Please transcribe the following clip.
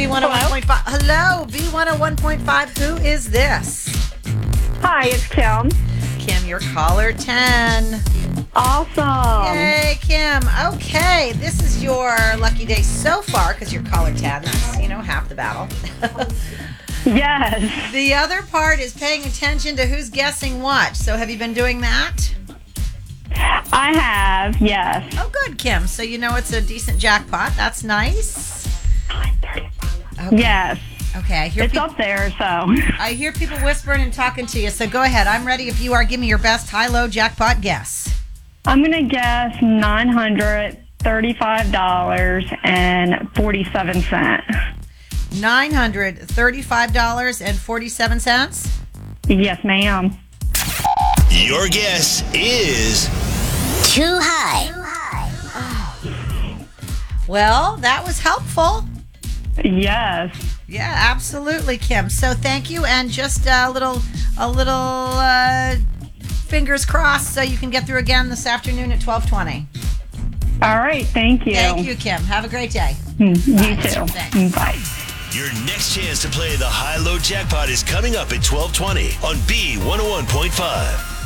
B101.5. Hello, B101.5. Who is this? Hi, it's Kim. Kim, you're caller 10. Awesome. Yay, Kim. Okay, this is your lucky day so far because you're caller 10. That's, half the battle. Yes. The other part is paying attention to who's guessing what. So have you been doing that? I have, yes. Oh, good, Kim. So you know it's a decent jackpot. That's nice. Okay. Yes. Okay, I hear It's up there, so. I hear people whispering and talking to you. So go ahead. I'm ready if you are. Give me your best high-low jackpot guess. I'm going to guess $935.47. $935.47? Yes, ma'am. Your guess is too high. Well, that was helpful. Yes. Yeah, absolutely, Kim. So thank you, and just a little fingers crossed so you can get through again this afternoon at 12:20. All right, thank you. Thank you, Kim. Have a great day. You Bye. too. Thanks. Bye. your next chance to play the high-low jackpot is coming up at 12:20 on B101.5.